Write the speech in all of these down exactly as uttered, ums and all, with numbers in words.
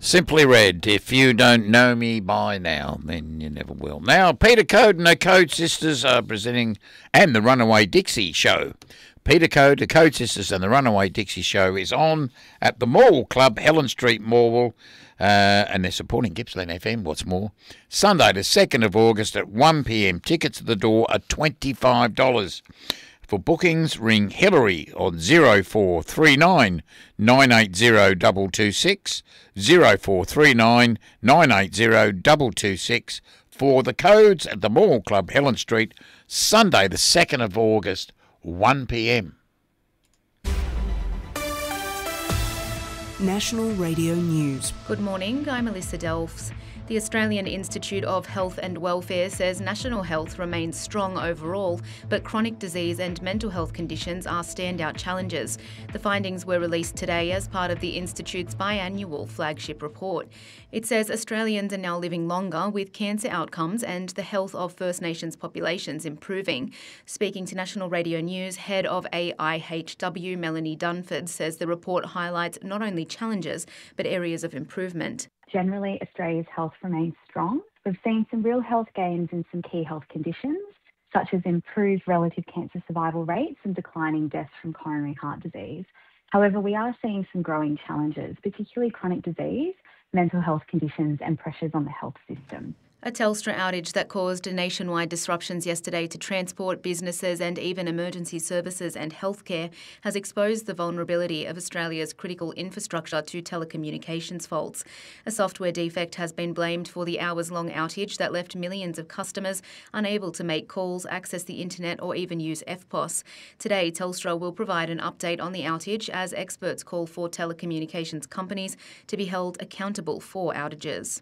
Simply Red. If you don't know me by now, then you never will. Now, Peter Code and the Code Sisters are presenting, and the Runaway Dixie Show. Peter Code, the Code Sisters and the Runaway Dixie Show is on at the Morwell Club, Helen Street, Morwell, uh, and they're supporting Gippsland F M, what's more. Sunday the second of August at one p m. Tickets at the door are twenty-five dollars. For bookings, ring Hillary on zero four three nine, nine eight zero two two six, zero four three nine, nine eight zero two two six for the Codes at the Morwell Club, Helen Street, Sunday the second of August, one p m. National Radio News. Good morning, I'm Alyssa Delfs. The Australian Institute of Health and Welfare says national health remains strong overall, but chronic disease and mental health conditions are standout challenges. The findings were released today as part of the Institute's biannual flagship report. It says Australians are now living longer, with cancer outcomes and the health of First Nations populations improving. Speaking to National Radio News, head of A I H W Melanie Dunford says the report highlights not only challenges but areas of improvement. Generally, Australia's health remains strong. We've seen some real health gains in some key health conditions, such as improved relative cancer survival rates and declining deaths from coronary heart disease. However, we are seeing some growing challenges, particularly chronic disease, mental health conditions and pressures on the health system. A Telstra outage that caused nationwide disruptions yesterday to transport, businesses and even emergency services and healthcare has exposed the vulnerability of Australia's critical infrastructure to telecommunications faults. A software defect has been blamed for the hours-long outage that left millions of customers unable to make calls, access the internet or even use F P O S. Today, Telstra will provide an update on the outage as experts call for telecommunications companies to be held accountable for outages.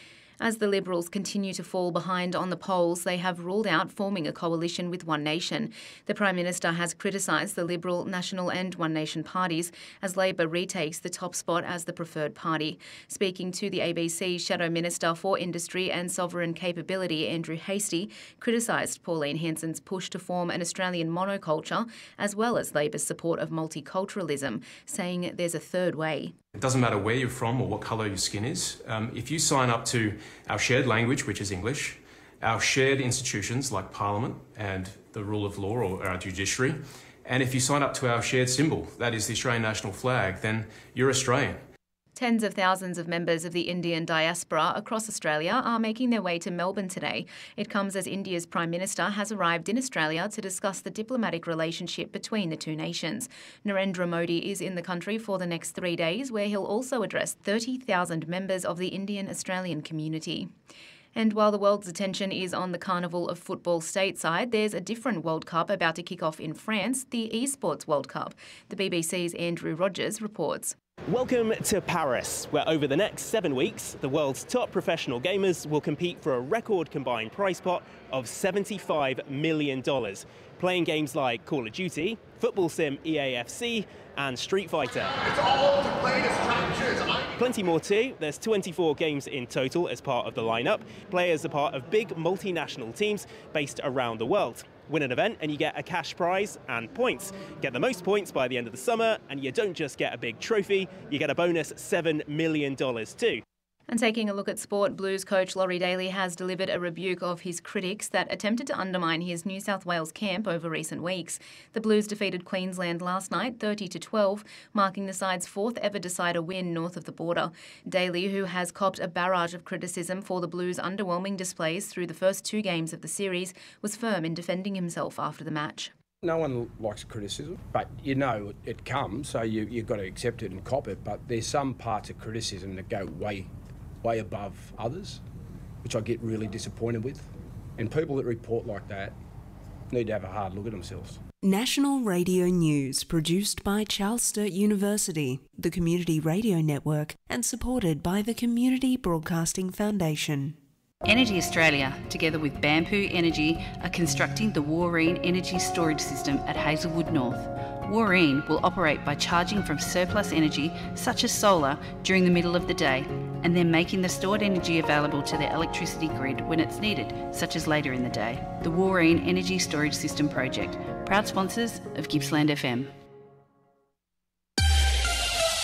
As the Liberals continue to fall behind on the polls, they have ruled out forming a coalition with One Nation. The Prime Minister has criticised the Liberal, National and One Nation parties as Labor retakes the top spot as the preferred party. Speaking to the A B C, Shadow Minister for Industry and Sovereign Capability, Andrew Hastie, criticised Pauline Hanson's push to form an Australian monoculture, as well as Labor's support of multiculturalism, saying there's a third way. It doesn't matter where you're from or what colour your skin is. Um, if you sign up to our shared language, which is English, our shared institutions like Parliament and the rule of law or our judiciary, and if you sign up to our shared symbol, that is the Australian national flag, then you're Australian. Tens of thousands of members of the Indian diaspora across Australia are making their way to Melbourne today. It comes as India's Prime Minister has arrived in Australia to discuss the diplomatic relationship between the two nations. Narendra Modi is in the country for the next three days, where he'll also address thirty thousand members of the Indian-Australian community. And while the world's attention is on the Carnival of Football stateside, there's a different World Cup about to kick off in France, the Esports World Cup. The B B C's Andrew Rogers reports. Welcome to Paris, where over the next seven weeks, the world's top professional gamers will compete for a record combined prize pot of seventy-five million dollars, playing games like Call of Duty, Football Sim E A F C and Street Fighter. It's all to play distractions. Plenty more too. There's twenty-four games in total as part of the lineup. Players are part of big multinational teams based around the world. Win an event and you get a cash prize and points. Get the most points by the end of the summer and you don't just get a big trophy, you get a bonus seven million dollars too. And taking a look at sport, Blues coach Laurie Daley has delivered a rebuke of his critics that attempted to undermine his New South Wales camp over recent weeks. The Blues defeated Queensland last night thirty to twelve, marking the side's fourth ever decider win north of the border. Daley, who has copped a barrage of criticism for the Blues' underwhelming displays through the first two games of the series, was firm in defending himself after the match. No one likes criticism, but you know it comes, so you, you've got to accept it and cop it. But there's some parts of criticism that go way way above others, which I get really disappointed with. And people that report like that need to have a hard look at themselves. National Radio News, produced by Charles Sturt University, the Community Radio Network, and supported by the Community Broadcasting Foundation. Energy Australia, together with Bamboo Energy, are constructing the Wooreen Energy Storage System at Hazelwood North. Wooreen will operate by charging from surplus energy, such as solar, during the middle of the day, and then making the stored energy available to the electricity grid when it's needed, such as later in the day. The Wooreen Energy Storage System Project, proud sponsors of Gippsland F M.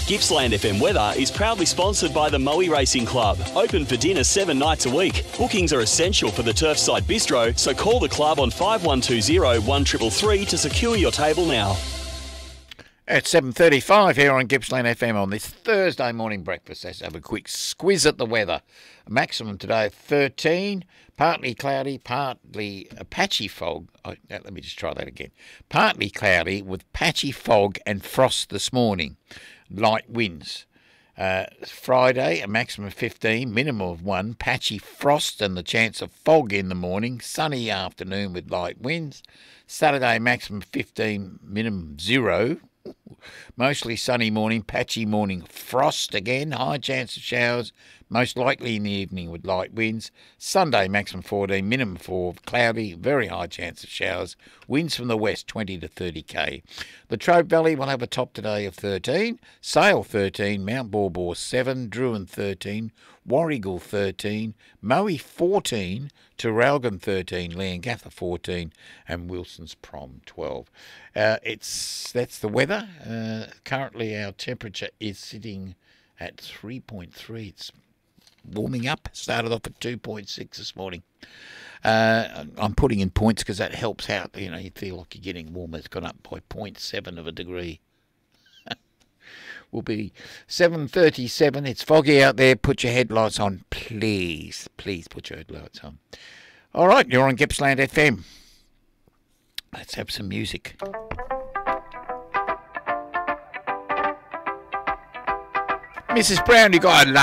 Gippsland F M weather is proudly sponsored by the Moe Racing Club. Open for dinner seven nights a week. Bookings are essential for the Turfside Bistro, so call the club on five one two zero, one three three three to secure your table now. At seven thirty-five here on Gippsland F M on this Thursday morning breakfast. Let's have a quick squiz at the weather. A maximum today of thirteen, partly cloudy, partly a patchy fog. Oh, let me just try that again. Partly cloudy with patchy fog and frost this morning. Light winds. Uh, Friday, a maximum of fifteen, minimum of one, patchy frost and the chance of fog in the morning, sunny afternoon with light winds. Saturday, maximum fifteen, minimum zero. Mostly sunny morning, patchy morning, frost again, high chance of showers, most likely in the evening with light winds. Sunday, maximum fourteen, minimum four, cloudy, very high chance of showers, winds from the west, twenty to thirty k. The Trobe Valley will have a top today of thirteen, Sale thirteen, Mount Borbor seven, Druin thirteen, Warrigal thirteen, Moe fourteen, Traralgon thirteen, Leongatha fourteen, and Wilson's Prom twelve. Uh, it's that's the weather. Uh, currently, our temperature is sitting at three point three. It's warming up. Started off at two point six this morning. Uh, I'm putting in points because that helps out. You know, you feel like you're getting warmer. It's gone up by zero point seven of a degree. Will be seven thirty-seven. It's foggy out there. Put your headlights on, please. Please put your headlights on. All right, you're on Gippsland F M. Let's have some music. Missus Brown, you got a